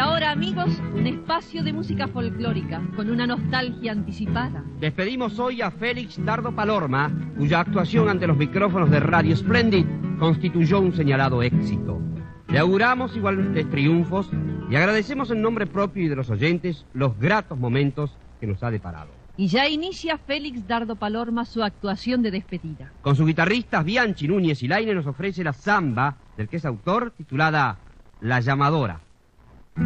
ahora, amigos, un espacio de música folclórica, con una nostalgia anticipada. Despedimos hoy a Félix Dardo Palorma, cuya actuación ante los micrófonos de Radio Splendid constituyó un señalado éxito. Le auguramos iguales triunfos y agradecemos en nombre propio y de los oyentes los gratos momentos que nos ha deparado. Y ya inicia Félix Dardo Palorma su actuación de despedida. Con sus guitarristas Bianchi, Núñez y Laine nos ofrece la samba, del que es autor, titulada La Llamadora.